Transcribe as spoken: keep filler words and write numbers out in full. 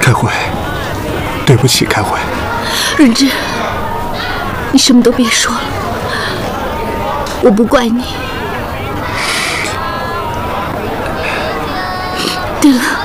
开慧，对不起，开慧。 润之，你什么都别说了，我不怪你。对了。